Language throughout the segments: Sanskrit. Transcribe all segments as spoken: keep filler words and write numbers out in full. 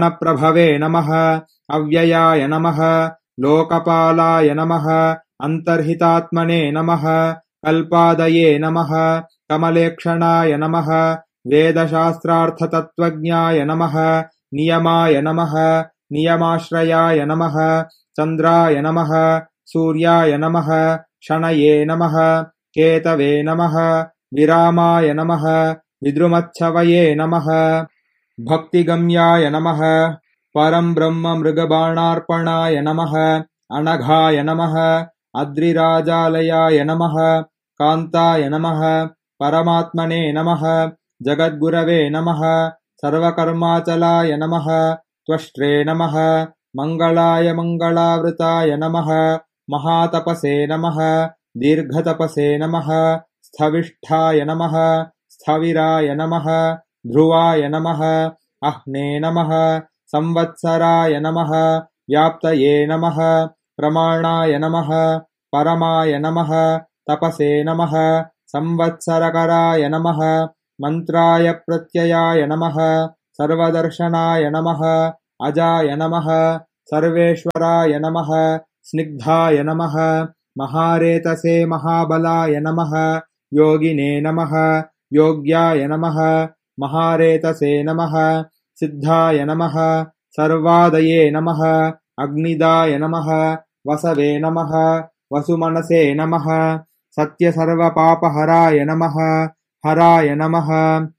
प्रभवे नमः अव्ययाय नमः लोकपालाय नमः अन्तर्हितात्मने नमः कल्पादये नमः कमलेक्षणाय नमः वेदशास्त्रार्थतत्त्वज्ञाय नमः नियमाय नमः नियमाश्रयाय नमः चन्द्राय नमः सूर्याय नमः शनये नमः केतवे नमः विरामाय नमः विद्रुमच्छवये नमः भक्तिगम्याय नमः परं ब्रह्म मृगबाणार्पणाय नमः अनघाय नमः अद्रिराजालयाय नमः कान्ताय नमः परमात्मने नमः जगद्गुरवे नमः सर्वकर्माचलाय नमः त्वष्ट्रे नमः मङ्गलाय मङ्गलावृताय नमः महातपसे नमः दीर्घतपसे नमः स्थविष्ठाय नमः स्थविराय नमः ध्रुवाय नमः अह्ने नमः संवत्सराय नमः व्याप्तये नमः प्रमाणाय नमः परमाय नमः तपसे नमः संवत्सरकराय नमः मन्त्राय प्रत्ययाय नमः सर्वदर्शनाय नमः अजाय नमः सर्वेश्वराय नमः स्निग्धाय नमः महारेतसे महाबलाय नमः योगिने नमः योग्याय नमः महारेतसे नमः सिद्धाय नमः सर्वादये नमः अग्निदाय नमः वसवे नमः वसुमनसे नमः सत्यसर्वपापहराय नमः हराय नमः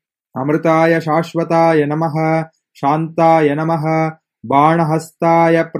अमृताय शाश्वताय नमः शान्ताय नमः बाणहस्ताय